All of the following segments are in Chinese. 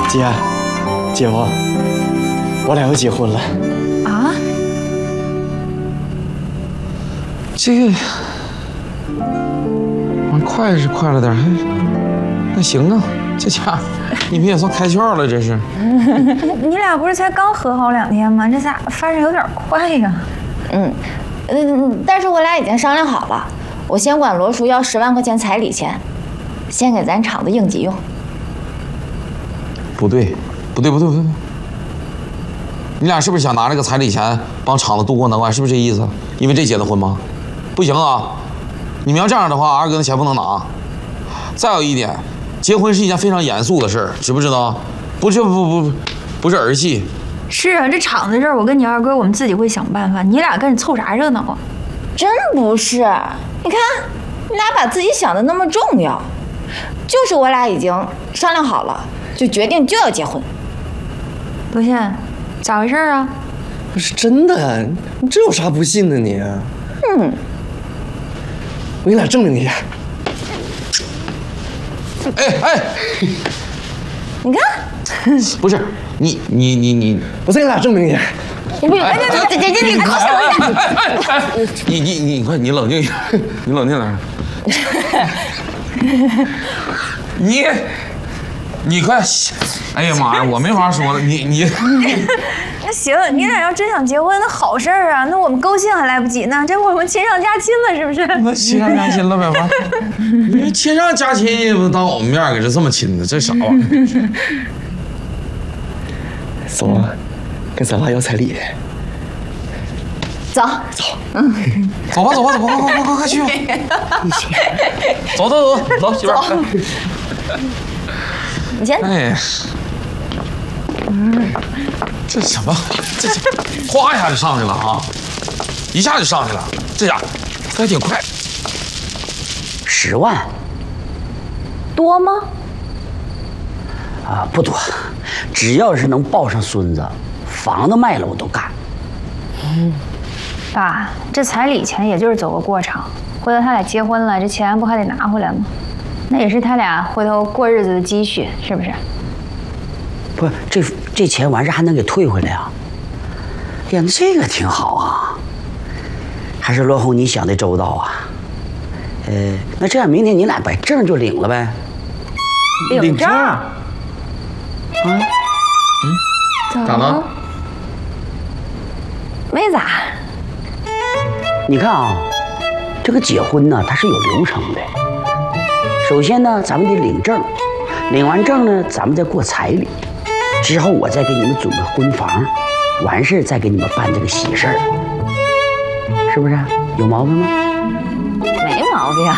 姐夫，我俩要结婚了啊！ 这个，快是快了点，那行啊，这家你们也算开窍了，这是。 你俩不是才刚和好2天吗？这咋发展有点快呀？ 但是我俩已经商量好了，我先管罗叔要10万块钱彩礼钱，先给咱厂子应急用。 不对，你俩是不是想拿这个彩礼钱帮厂子渡过难关？是不是这意思？因为这结的婚吗？不行啊！你们要这样的话，二哥的钱不能拿。再有一点，结婚是一件非常严肃的事儿，知不知道？不是儿戏。 是啊，这厂子事儿，我跟你二哥我们自己会想办法，你俩跟着凑啥热闹啊？ 真不是，你看，你俩把自己想的那么重要，就是我俩已经商量好了，就决定就要结婚。 罗宪，咋回事啊？ 不是真的，你这有啥不信的你？我给你俩证明一下。 哎， 你看， 不是你， 我再给你俩证明一下。 你不，姐，你快你快，你冷静一下，你冷静点。你快，哎呀妈呀，我没法说了，你。 那行，你俩要真想结婚，那好事儿啊，那我们高兴还来不及呢，这我们亲上加亲了，是不是？ 那亲上加亲了呗，你亲上加亲也不当我们面给这么亲的，这啥玩意儿？ 走啊，跟咱爸要彩礼。 走， 走吧，快去吧。走，媳妇儿。 你先。 哎，这什么？这哗一下就上去了啊！一下就上去了，这家还挺快。 10万， 多吗？ 啊，不多，只要是能抱上孙子，房子卖了我都干。 爸，这彩礼钱也就是走个过场，回头他俩结婚了，这钱不还得拿回来吗？那也是他俩回头过日子的积蓄，是不是？ 不是，这钱完事还能给退回来啊？哎呀，那这个挺好啊。还是罗红你想的周到啊。那这样明天你俩把证就领了呗。 领证？啊？ 咋了？ 没咋。 你看啊，这个结婚呢，它是有流程的。首先呢，咱们得领证，领完证呢，咱们再过彩礼，之后我再给你们准备婚房，完事再给你们办这个喜事儿，是不是？有毛病吗？ 没毛病。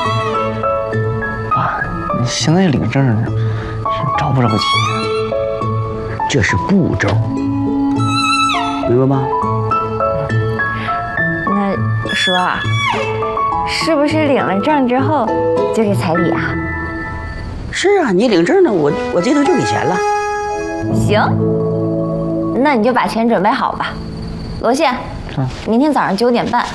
爸，你现在领证是着不着急？ 这是步骤，明白吗？ 那叔啊，是不是领了证之后就给彩礼啊？ 是啊，你领证呢，我这头就给钱了。 行，那你就把钱准备好吧。罗宪，明天早上9点半